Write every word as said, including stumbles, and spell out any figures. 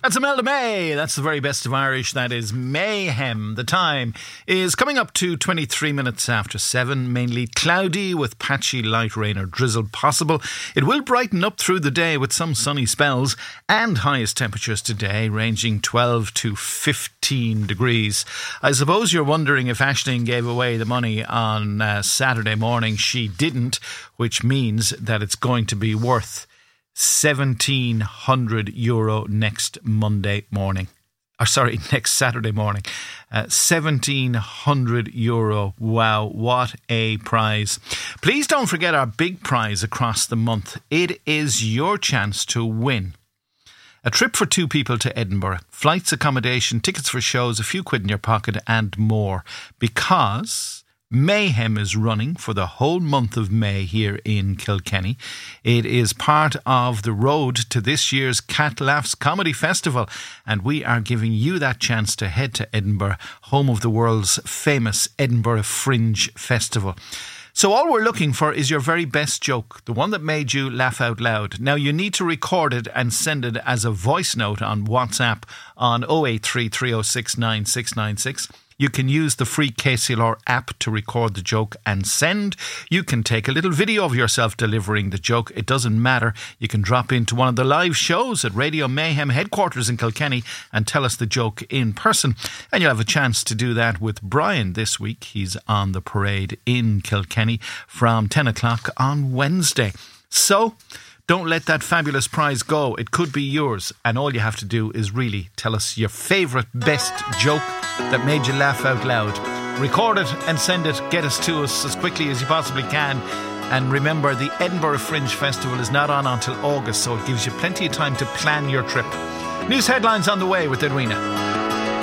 That's Imelda May. That's the very best of Irish. That is Mayhem. The time is coming up to twenty-three minutes after seven. Mainly cloudy with patchy light rain or drizzle possible. It will brighten up through the day with some sunny spells and highest temperatures today ranging twelve to fifteen degrees. I suppose you're wondering if Aisling gave away the money on uh, Saturday morning. She didn't, which means that it's going to be worth seventeen hundred euro next Monday morning. Or sorry, next Saturday morning. Uh, seventeen hundred euro. Wow, what a prize. Please don't forget our big prize across the month. It is your chance to win a trip for two people to Edinburgh. Flights, accommodation, tickets for shows, a few quid in your pocket and more. Because Mayhem is running for the whole month of May here in Kilkenny. It is part of the road to this year's Cat Laughs Comedy Festival, and we are giving you that chance to head to Edinburgh, home of the world's famous Edinburgh Fringe Festival. So all we're looking for is your very best joke, the one that made you laugh out loud. Now you need to record it and send it as a voice note on WhatsApp on oh eight three, three oh six, nine six nine six. You can use the free K C L R app to record the joke and send. You can take a little video of yourself delivering the joke. It doesn't matter. You can drop into one of the live shows at Radio Mayhem headquarters in Kilkenny and tell us the joke in person. And you'll have a chance to do that with Brian this week. He's on the parade in Kilkenny from ten o'clock on Wednesday. So don't let that fabulous prize go. It could be yours. And all you have to do is really tell us your favourite, best joke that made you laugh out loud. Record it and send it. Get us to us as quickly as you possibly can. And remember, the Edinburgh Fringe Festival is not on until August, so it gives you plenty of time to plan your trip. News headlines on the way with Edwina.